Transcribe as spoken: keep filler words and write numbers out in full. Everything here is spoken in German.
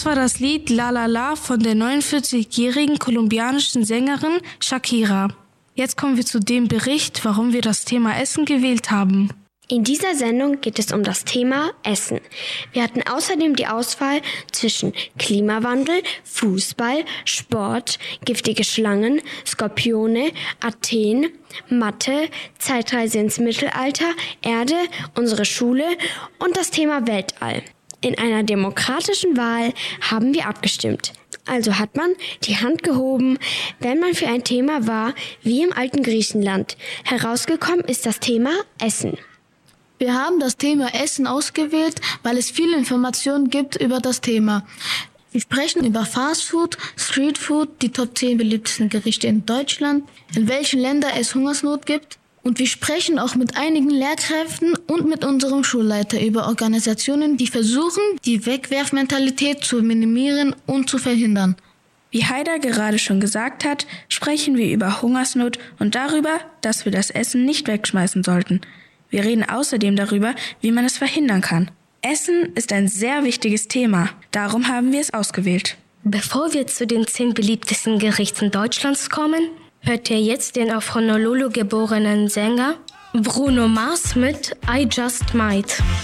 Das war das Lied La La La von der neunundvierzigjährigen kolumbianischen Sängerin Shakira. Jetzt kommen wir zu dem Bericht, warum wir das Thema Essen gewählt haben. In dieser Sendung geht es um das Thema Essen. Wir hatten außerdem die Auswahl zwischen Klimawandel, Fußball, Sport, giftige Schlangen, Skorpione, Athen, Mathe, Zeitreise ins Mittelalter, Erde, unsere Schule und das Thema Weltall. In einer demokratischen Wahl haben wir abgestimmt. Also hat man die Hand gehoben, wenn man für ein Thema war, wie im alten Griechenland. Herausgekommen ist das Thema Essen. Wir haben das Thema Essen ausgewählt, weil es viele Informationen gibt über das Thema. Wir sprechen über Fastfood, Streetfood, die Top zehn beliebtesten Gerichte in Deutschland, in welchen Ländern es Hungersnot gibt. Und wir sprechen auch mit einigen Lehrkräften und mit unserem Schulleiter über Organisationen, die versuchen, die Wegwerfmentalität zu minimieren und zu verhindern. Wie Haida gerade schon gesagt hat, sprechen wir über Hungersnot und darüber, dass wir das Essen nicht wegschmeißen sollten. Wir reden außerdem darüber, wie man es verhindern kann. Essen ist ein sehr wichtiges Thema, darum haben wir es ausgewählt. Bevor wir zu den zehn beliebtesten Gerichten Deutschlands kommen, hört ihr jetzt den auf Honolulu geborenen Sänger Bruno Mars mit I Just Might.